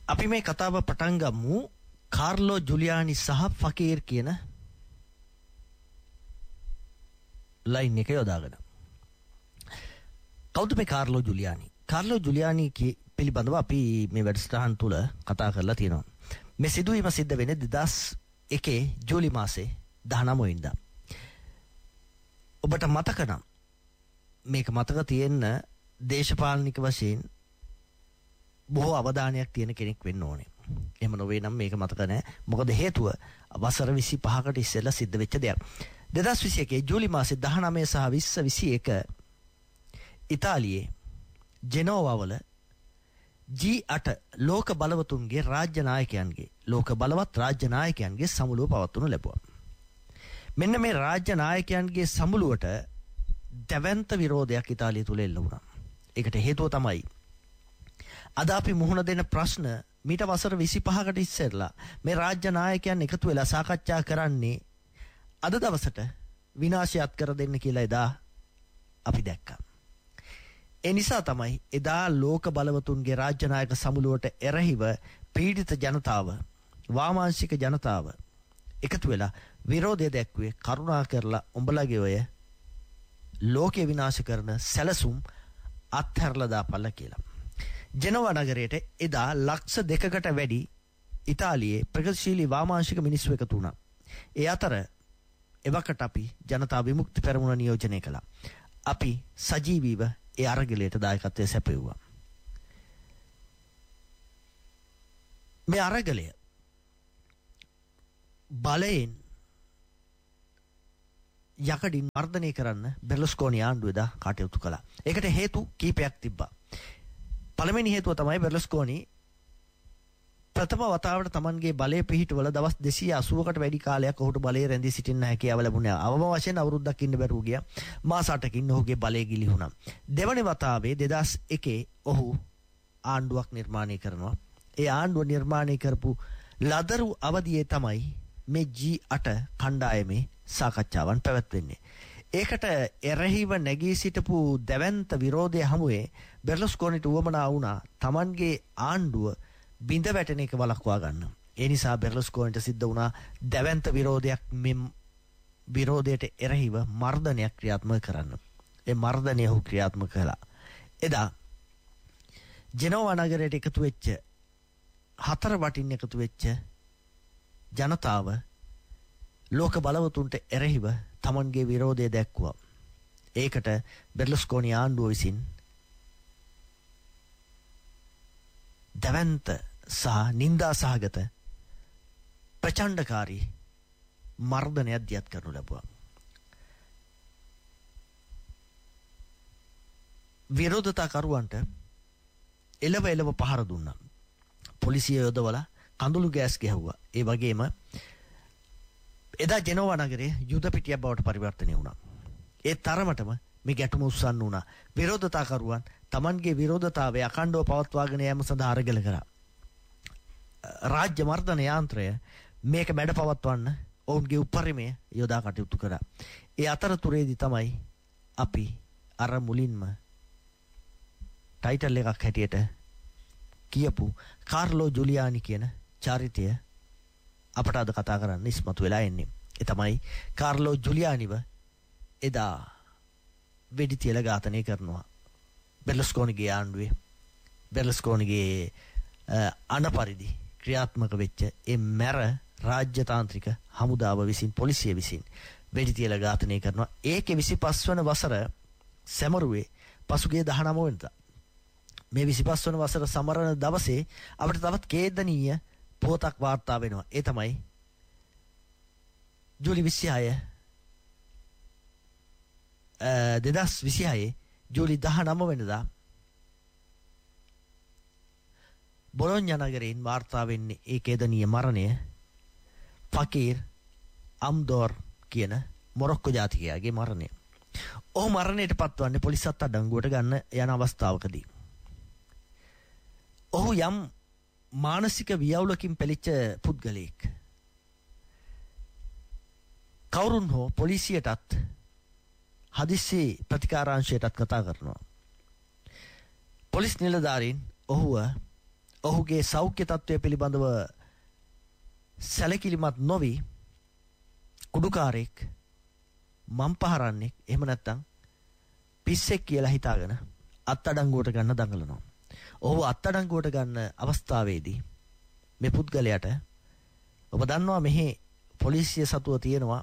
අපි මේ කතාව පටන් ගමු කාර්ලෝ ජුලියානි සහ ෆකීර් කියන ලයින් එක යොදාගෙන. කවුද මේ කාර්ලෝ ජුලියානි? කාර්ලෝ ජුලියානි පිළිබඳව අපි මේ වැඩසටහන තුල කතා කරලා තියෙනවා. මේ සිදුවීම සිද්ධ වෙන්නේ 2001 ජූලි මාසේ 19 වෙනිදා. ඔබට මතක නම් මේක මතක තියෙන්න දේශපාලනික වශයෙන් බොහෝ අවධානයක් තියෙන කෙනෙක් වෙන්න ඕනේ. එහෙම නොවේ නම් මේක මතක නැහැ. මොකද හේතුව වසර 25කට ඉස්සෙල්ලා සිද්ධ වෙච්ච දෙයක්. 2021 ජූලි මාසේ 19 සහ 20 21 ඉතාලියේ ජෙනෝවාවල G8 ලෝක බලවතුන්ගේ රාජ්‍ය නායකයන්ගේ සමුළුව පවත්වනු ලැබුවා. මෙන්න මේ රාජ්‍ය නායකයන්ගේ සමුළුවට දැවැන්ත විරෝධයක් ඉතාලිය තුල එල්ල වුණා. ඒකට හේතුව තමයි අද අපි මුහුණ දෙන ප්‍රශ්න මීට වසර 25කට ඉස්සෙල්ලා මේ රාජ්‍ය නායකයන් එකතු වෙලා සාකච්ඡා කරන්නේ අද දවසට විනාශයත් කර දෙන්න කියලා එදා අපි දැක්කා. ඒ නිසා තමයි එදා ලෝක බලවතුන්ගේ රාජ්‍ය නායක සමුළුවට එරෙහිව පීඩිත ජනතාව, වාමාංශික ජනතාව එකතු වෙලා විරෝධය දැක්ුවේ කරුණා කරලා උඹලගේ ඔය ලෝකේ විනාශ කරන සැලසුම් අත්හැරලා දාපල්ලා කියලා. ජෙනෝවා නගරයට එදා ලක්ෂ 2කට වැඩි ඉතාලියේ ප්‍රගතිශීලී වාමාංශික මිනිස්සු එකතු වුණා. ඒ අතර එවකට අපි ජනතා විමුක්ති පෙරමුණ නියෝජනය කළා. අපි සජීවීව ඒ අරගලයට දායකත්වය සැපයුවා. මේ අරගලය බලයෙන් යකඩින් මර්ධනය කරන්න බෙර්ලුස්කෝනි ආණ්ඩුව එදා කටයුතු කළා. ඒකට හේතු කීපයක් තිබ්බා. පළවෙනි හේතුව තමයි බෙර්ලුස්කෝනි ප්‍රථම වතාවට Tamanගේ බලය පිහිටවල දවස් 280කට වැඩි කාලයක් ඔහුට බලය රැඳී සිටින්න හැකියාව ලැබුණා. අවම වශයෙන් අවුරුද්දක් ඉන්න බැරුව ගියා. මාස 8කින් ඔහුගේ බලය ගිලිහුණා. දෙවනි වතාවේ 2001 ඔහු ආණ්ඩුවක් නිර්මාණය කරනවා. ඒ ආණ්ඩුව නිර්මාණය කරපු ලදරු අවදියේ තමයි මේ G8 කණ්ඩායමේ සාකච්ඡාවන් පැවැත්වෙන්නේ. ඒකට එරෙහිව නැගී සිටපු දැවැන්ත විරෝධය හමුවේ බෙර්ලුස්කෝනිට උවමනා වුණා Tamanගේ ආණ්ඩුව බිඳ වැටෙන එක වළක්වා ගන්න. ඒ නිසා බෙර්ලුස්කෝනිට සිද්ධ වුණා දැවැන්ත විරෝධයක් විරෝධයට එරෙහිව මර්ධනයක් ක්‍රියාත්මක කරන්න. ඒ මර්ධනය ඔහු ක්‍රියාත්මක කළා. එදා ජෙනෝවා නගරයට එකතු වෙච්ච හතර වටින් එකතු වෙච්ච ජනතාව ලෝක බලවතුන්ට එරෙහිව Tamanගේ විරෝධය දැක්වුවා. ඒකට බෙර්ලුස්කෝනි ආණ්ඩුව විසින් දැවැන්ත සහ නින්දා සහගත ප්‍රචණ්ඩකාරී මර්ධනයක් දියත් කරනු ලැබුවා. විරෝධතාකරුවන්ට එළව පහර දුන්නා. පොලිසිය යොදවලා කඳුළු ගෑස් ගැහුවා. ඒ වගේම එදා ජෙනෝවා නගරේ යුද පිටියක් බවට පරිවර්තනය වුණා. ඒ තරමටම මේ ගැටුම උස්සන්න වුණා. විරෝධතාකරුවන් Tamanගේ විරෝධතාවය අඛණ්ඩව පවත්වාගෙන යාම සඳහා අරගල කරා. රාජ්‍ය මර්ධන යාන්ත්‍රය මේක මැඩ පවත්වන්න ඔවුන්ගේ උපරිමය යොදා කටයුතු කරා. ඒ අතරතුරේදී තමයි අපි අර මුලින්ම ටයිටල් එකක් හැටියට කියපු කාර්ලෝ ජුලියානි කියන චරිතය අපට අද කතා කරන්න ඉස්මතු වෙලා එන්නේ. ඒ තමයි කාර්ලෝ ජුලියානිව එදා වෙඩි තියලා ඝාතනය කරනවා. බෙර්ලුස්කෝනිගේ ආණ්ඩුවේ බෙර්ලුස්කෝනිගේ අනපරිදි ක්‍රියාත්මක වෙච්ච ඒ මැර රාජ්‍යතාන්ත්‍රික හමුදාව විසින් පොලිසිය විසින් වෙඩි තියලා ඝාතනය කරනවා. ඒකේ 25 වන වසර සැමරුවේ පසුගිය 19 වෙනිදා. මේ 25 වන වසර සමරන දවසේ අපිට තවත් ඛේදනීය පොතක් වාර්තා වෙනවා. ඒ තමයි ජූලි 2026 ජූලි 19 වෙනිදා බොලොඤ්ඤා නගරයෙන් වාර්තා වෙන්නේ ඒ ඛේදනීය මරණය ෆකීර් අම්දෝර් කියන මොරොක්කෝ ජාතිකයාගේ මරණය. ඔහු මරණයට පත්වන්නේ පොලිස් අත්අඩංගුවට ගන්න යන අවස්ථාවකදී. ඔහු යම් මානසික වියවුලකින් පෙළෙච්ච පුද්ගලයෙක්. කවුරුන් හෝ පොලිසියටත් හදිස්සි ප්‍රතිකාරාංශයටත් කතා කරනවා. පොලිස් නිලධාරීන් ඔහුව ඔහුගේ සෞඛ්‍ය තත්ත්වය පිළිබඳව සැලකිලිමත් නොවි කුඩුකාරයෙක් මම් පහරන්නේ එහෙම නැත්නම් පිස්සෙක් කියලා හිතාගෙන අත්අඩංගුවට ගන්න දඟලනවා. ඔහු අත්අඩංගුවට ගන්න අවස්ථාවේදී මේ පුද්ගලයාට ඔබ දන්නවා මෙහි පොලිසිය සතුව තියෙනවා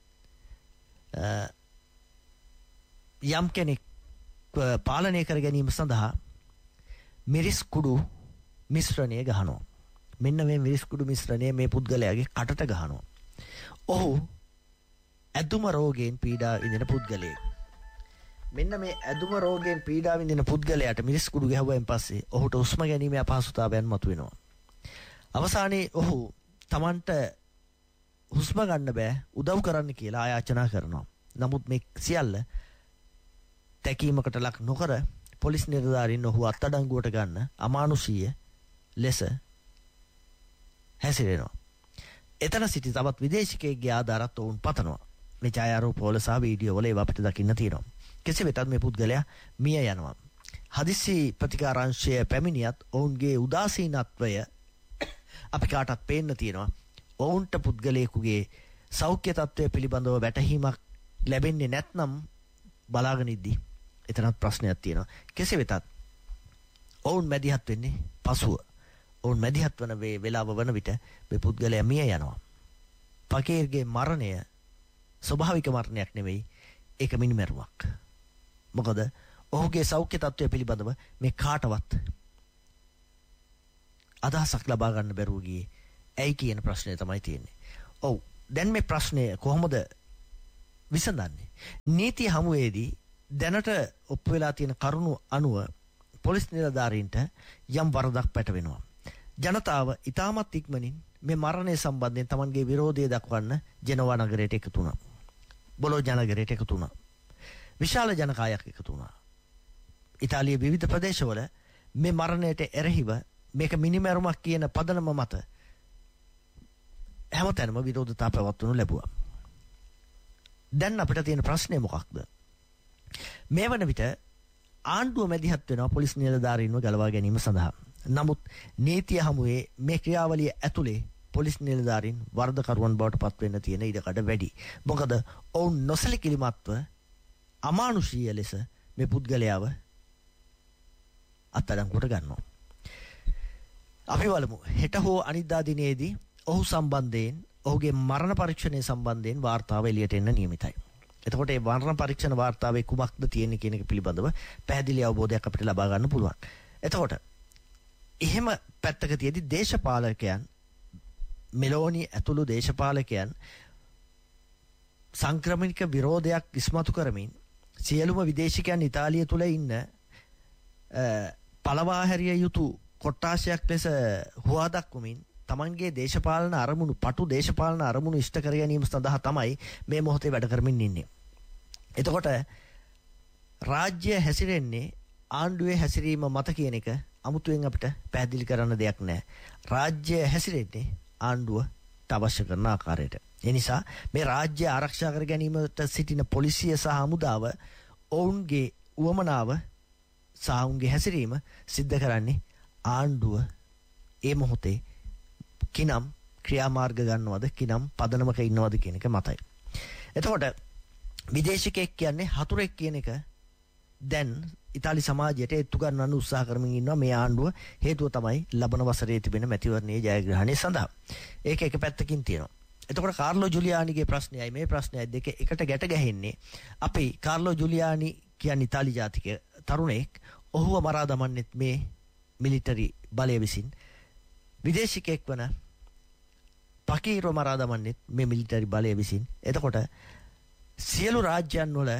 යම් කෙනෙක් පාලනය කර ගැනීම සඳහා මිරිස් කුඩු මිශ්‍රණය ගහනවා. මෙන්න මේ මිරිස් කුඩු මිශ්‍රණය මේ පුද්ගලයාගේ කටට ගහනවා. ඔහු ඇදුම රෝගයෙන් පීඩා විඳින පුද්ගලයෙක්. මෙන්න මේ ඇදුම රෝගයෙන් පීඩා විඳින පුද්ගලයාට මිරිස් කුඩු ගැහුවෙන් පස්සේ ඔහුට හුස්ම ගැනීමේ අපහසුතාවයන් මතුවෙනවා. අවසානයේ ඔහු Tamanට හුස්ම ගන්න බෑ උදව් කරන්න කියලා ආයාචනා කරනවා. නමුත් මේ සියල්ල තැකීමකට ලක් නොකර පොලිස් නිලධාරීන් ඔහු අත්අඩංගුවට ගන්න අමානුෂීය ලෙස හැසිරෙනවා. එතන සිටි තවත් විදේශිකයෙක්ගේ ආධාරත් ඔවුන් පතනවා. මේ ඡායාරූපවල සහ වීඩියෝවල ඒවා අපිට දකින්න තියෙනවා. කෙසේ වෙතත් මේ පුද්ගලයා මිය යනවා. හදිසි ප්‍රතිකාරාංශය පැමිණියත් ඔවුන්ගේ උදාසීනත්වය අපි කාටත් පේන්න තියෙනවා. ඔවුන්ට පුද්ගලයෙකුගේ සෞඛ්‍ය තත්ත්වය පිළිබඳව වැටහීමක් ලැබෙන්නේ නැත්නම් බලාගෙන ඉද්දී එතනත් ප්‍රශ්නයක් තියෙනවා. කෙසේ වෙතත් ඔවුන් මැදිහත් වෙන්නේ පසුව. ඔවුන් මැදිහත් වන වේලාව වන විට මේ පුද්ගලයා මිය යනවා. පකීර්ගේ මරණය ස්වභාවික මරණයක් නෙවෙයි. ඒක මිනිමරුවක්. මොකද ඔහුගේ සෞඛ්‍ය තත්ත්වය පිළිබඳව මේ කාටවත් අදහසක් ලබා ගන්න බැරුව ගියේ ඇයි කියන ප්‍රශ්නය තමයි තියෙන්නේ. ඔව් දැන් මේ ප්‍රශ්නය කොහොමද විසඳන්නේ? නීති හමුවේදී දැනට ඔප්පු වෙලා තියෙන කරුණු අනුව පොලිස් නිලධාරීන්ට යම් වරදක් පැටවෙනවා. ජනතාව ඉතාමත් ඉක්මනින් මේ මරණය සම්බන්ධයෙන් Tamanගේ විරෝධය දක්වන්න ජෙනෝවා නගරයට එකතු වුණා. බොලෝඥා නගරයට එකතු වුණා. විශාල ජනකායක් එකතු වුණා. ඉතාලියේ විවිධ ප්‍රදේශවල මේ මරණයට එරෙහිව මේක මිනිමැරුමක් කියන පදනම මත හැමතැනම විරෝධතා පැවැත්වනු ලැබුවා. දැන් අපිට තියෙන ප්‍රශ්නේ මොකක්ද? මේ වන විට ආණ්ඩුව මැදිහත් වෙනවා පොලිස් නිලධාරීන්ව ගලවා ගැනීම සඳහා. නමුත් නීතිය හමුවේ මේ ක්‍රියාවලිය ඇතුලේ පොලිස් නිලධාරීන් වරදකරුවන් බවට පත් වෙන්න තියෙන ඉඩකඩ වැඩි. මොකද ඔවුන් නොසලකිලිමත්ව අමානුෂීය ලෙස මේ පුද්ගලයාව අත්අඩංගුවට ගන්නවා. අපි බලමු හෙට හෝ අනිද්දා දිනේදී ඔහු සම්බන්ධයෙන් ඔහුගේ මරණ පරීක්ෂණය සම්බන්ධයෙන් වාර්තාව එළියට එන්න නියමිතයි. එතකොට මේ මරණ පරීක්ෂණ වාර්තාවේ කුමක්ද තියෙන්නේ කියන එක පිළිබඳව පැහැදිලි අවබෝධයක් අපිට ලබා ගන්න පුළුවන්. එතකොට එහෙම පැත්තක තියදී දේශපාලකයන් මෙලෝනි ඇතුළු දේශපාලකයන් සංක්‍රමණික විරෝධයක් ඉස්මතු කරමින් සියලුම විදේශිකයන් ඉතාලිය තුල ඉන්න පළවා හැරිය යුතු කොට්ටාශයක් ලෙස හුවා දක්වමින් තමන්ගේ දේශපාලන අරමුණු පටු දේශපාලන අරමුණු ඉෂ්ට කර ගැනීම සඳහා තමයි මේ මොහොතේ වැඩ කරමින් ඉන්නේ. එතකොට රාජ්‍ය හැසිරෙන්නේ ආණ්ඩුවේ හැසිරීම මත කියන එක අමුතුවෙන් අපිට පැහැදිලි කරන්න දෙයක් නැහැ. රාජ්‍ය හැසිරෙන්නේ ආණ්ඩුවට අවශ්‍ය කරන ආකාරයට. ඒ නිසා මේ රාජ්‍ය ආරක්ෂා කර ගැනීමට සිටින පොලිසිය සහ හමුදාව ඔවුන්ගේ උවමනාව සහ ඔවුන්ගේ හැසිරීම සිද්ධ කරන්නේ ආණ්ඩුව ඒ මොහොතේ කිනම් ක්‍රියාමාර්ග ගන්නවද කිනම් පදනමක ඉන්නවද කියන එක මතයි. එතකොට විදේශිකයෙක් කියන්නේ හතුරෙක් කියන එක දැන් ඉතාලි සමාජයට ඒත්තු ගන්නන්න උත්සාහ කරමින් ඉන්නවා මේ ආණ්ඩුව. හේතුව තමයි ලබන වසරේ තිබෙන මැතිවරණයේ ජයග්‍රහණය සඳහා. ඒක එක පැත්තකින් තියෙනවා. එතකොට කාර්ලෝ ජුලියානිගේ ප්‍රශ්නයයි මේ ප්‍රශ්නයයි දෙක එකට ගැට ගැහෙන්නේ. අපි කාර්ලෝ ජුලියානි කියන්නේ ඉතාලි ජාතික තරුණයෙක්. ඔහුව මරා දමන්නෙත් මේ මිලිටරි බලය විසින්. විදේශිකයෙක් වන පකීරව මරා දමන්නෙත් මේ මිලිටරි බලය විසින්. එතකොට සියලු රාජ්‍යයන් වල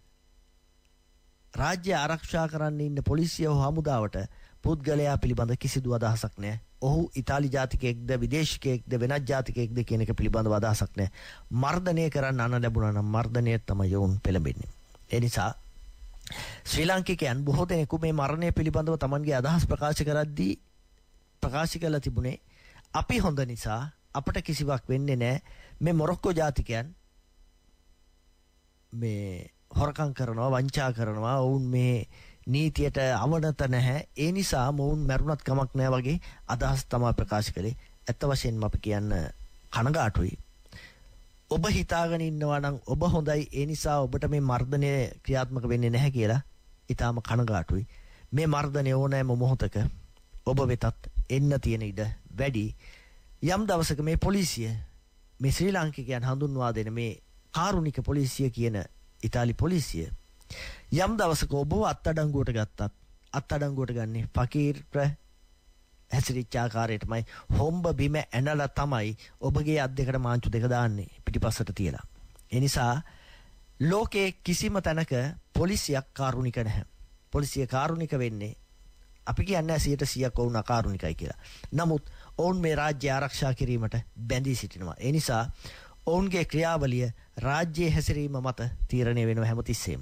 රාජ්‍ය ආරක්ෂා කරන්න ඉන්න පොලිසිය හෝ හමුදාවට පුද්ගලයා පිළිබඳ කිසිදු අදහසක් නැහැ. ඔහු ඉතාලි ජාතිකයෙක්ද විදේශිකයෙක්ද වෙනත් ජාතිකයෙක්ද කියන එක පිළිබඳව අදහසක් නැහැ. මර්ධනය කරන්න අන ලැබුණා නම් මර්ධනය තමයි වුන් පෙළඹෙන්නේ. ඒ නිසා ශ්‍රී ලාංකිකයන් බොහෝ දෙනෙකු මේ මරණය පිළිබඳව Tamanගේ අදහස් ප්‍රකාශ කරද්දී ප්‍රකාශ කළ තිබුණේ අපි හොඳ නිසා අපට කිසිවක් වෙන්නේ නැහැ. මේ මොරොක්කෝ ජාතිකයන් මේ හොරකම් කරනවා වංචා කරනවා ඔවුන් මේ නීතියට අවනත නැහැ. ඒ නිසා මොවුන් මැරුණත් කමක් නැහැ වගේ අදහස් තමයි ප්‍රකාශ කළේ. ඇත්ත වශයෙන්ම අපි කියන්න කනගාටුයි. ඔබ හිතාගෙන ඉන්නවා නම් ඔබ හොඳයි ඒ නිසා ඔබට මේ මර්ධනය ක්‍රියාත්මක වෙන්නේ නැහැ කියලා ඊටාම කනගාටුයි. මේ මර්ධනය ඕනෑම මොහොතක ඔබ වෙතත් එන්න තියෙන ඉඩ වැඩි. යම් දවසක මේ පොලිසිය මේ ශ්‍රී ලාංකිකයන් හඳුන්වා දෙන මේ කාරුණික පොලිසිය කියන ඉතාලි පොලිසිය යම් දවසක ඔබව අත්අඩංගුවට ගත්තත් අත්අඩංගුවට ගන්නේ ෆකීර්ට හැසිරිච්ච ආකාරයටමයි හොම්බ බිම ඇනලා තමයි ඔබගේ අත් දෙකට මාංචු දෙක දාන්නේ පිටිපස්සට තියලා. ඒ නිසා ලෝකේ කිසිම තැනක පොලිසියක් කාරුණික නැහැ. පොලිසිය කාරුණික වෙන්නේ අපි කියන්නේ 100% ඔවුන් අකාරුණිකයි කියලා. නමුත් ඔවුන් මේ රාජ්‍ය ආරක්ෂා කිරීමට බැඳී සිටිනවා. ඒ නිසා ඔවුන්ගේ ක්‍රියාවලිය රාජ්‍යයේ හැසිරීම මත තීරණය වෙනවා හැමතිස්සෙම.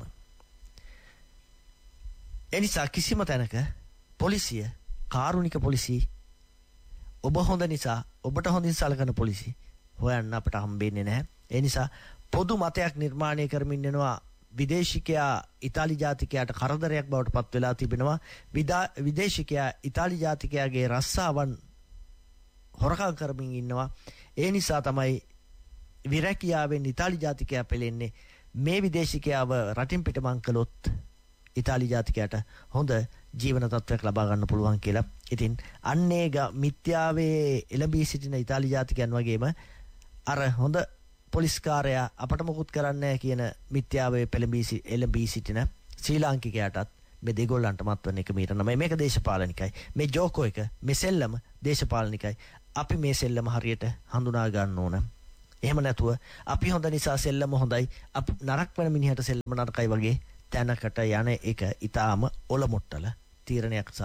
ඒ නිසා කිසිම තැනක පොලිසිය කාරුණික පොලිසිය ඔබ හොඳ නිසා ඔබට හොඳින් සලකන පොලිසිය හොයන්න අපට හම්බෙන්නේ නැහැ. ඒ නිසා පොදු මතයක් නිර්මාණය කරමින් යනවා විදේශිකයා ඉතාලි ජාතිකයාට කරදරයක් බවට පත් වෙලා තිබෙනවා. විදේශිකයා ඉතාලි ජාතිකයාගේ රස්සාවන් හොරකම් කරමින් ඉන්නවා. ඒ නිසා තමයි විරැකියාවෙන් ඉතාලි ජාතිකයා පෙළෙන්නේ. මේ විදේශිකයාව රටින් පිටමං කළොත් ඉතාලි ජාතිකයාට හොඳ ජීවන තත්ත්වයක් ලබා ගන්න පුළුවන් කියලා. ඉතින් අන්නේ මිත්‍යාවේ එළඹී සිටින ඉතාලි ජාතිකයන් වගේම අර හොඳ පොලිස්කාරයා අපට මොකුත් කරන්නේ කියන මිත්‍යාවේ එළඹී සිටින ශ්‍රී ලාංකිකයාටත් මේ දෙගොල්ලන්ට මත්වන එක මීට නමයි. මේක දේශපාලනිකයි. මේ ජෝකෝ එක මේ සෙල්ලම දේශපාලනිකයි. අපි මේ සෙල්ලම හරියට හඳුනා ගන්න ඕන. එහෙම නැතුව අපි හොඳ නිසා සෙල්ලම හොඳයි, අපි නරක වෙන මිනිහට සෙල්ලම නරකයි වගේ තැනකට යන එක ඊටාම ඔලොමොට්ටල තීරණයක් සහ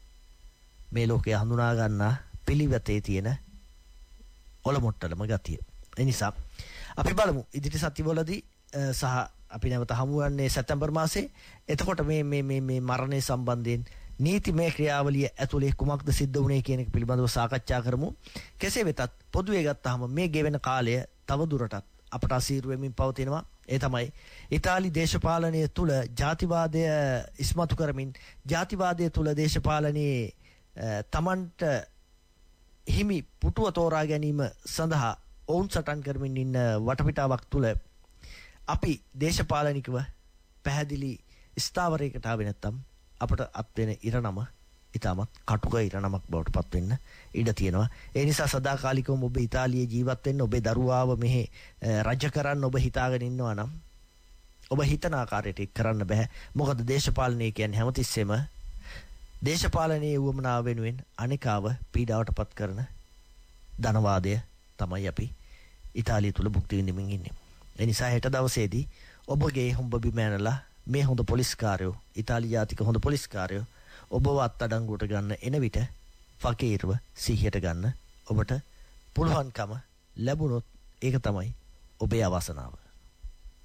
මේ ලෝකයේ හඳුනා ගන්න පිළිවෙතේ තියෙන ඔලොමොට්ටලම ගතිය. ඒ නිසා අපි බලමු ඉදිරි සතිවලදී සහ අපි නැවත හමු වන්නේ සැප්තැම්බර් මාසේ. එතකොට මේ මරණය සම්බන්ධයෙන් නීතිමය ක්‍රියාවලිය ඇතුලේ කුමක්ද සිද්ධ වුණේ කියන එක පිළිබඳව සාකච්ඡා කරමු. කෙසේ වෙතත් පොදුවේ ගත්තාම මේ ගෙවෙන කාලය තව දුරටත් අපට අසීරු වෙමින් පවතිනවා. ඒ තමයි ඉතාලි දේශපාලනය තුල ජාතිවාදය ඉස්මතු කරමින් ජාතිවාදය තුල දේශපාලනයේ තමන්ට හිමි පුටුව තෝරා ගැනීම සඳහා ඔවුන් සටන් කරමින් ඉන්න වටපිටාවක් තුල අපි දේශපාලනිකව පැහැදිලි ස්ථාවරයකට ආවේ නැත්තම් අපට අත් වෙන ඉරණම ඊටමත් කටුක ඉරණමක් බවට පත් වෙන්න ඉඩ තියෙනවා. ඒ නිසා සදාකාලිකවම ඔබ ඉතාලියේ ජීවත් වෙන්න, ඔබේ දරුවාව මෙහි රජ කරන්න ඔබ හිතාගෙන ඉන්නවා නම් ඔබ හිතන ආකාරයට ඒක කරන්න බෑ. මොකද දේශපාලනය කියන්නේ හැමතිස්සෙම දේශපාලනයේ වුවමනාව වෙනුවෙන් අනිකාව පීඩාවටපත් කරන ධනවාදය තමයි අපි ඉතාලිය තුල භුක්ති විඳින්මින් ඉන්නේ. ඒ නිසා හෙට දවසේදී ඔබගේ හොම්බ බිම ඇනලා මේ හොඳ පොලිස්කාරයෝ, ඉතාලි ජාතික හොඳ පොලිස්කාරයෝ ඔබව අත්අඩංගුවට ගන්න එන විට ෆකීර්ව සිහියට ගන්න ඔබට පුළුවන්කම ලැබුණොත් ඒක තමයි ඔබේ අවසනාව.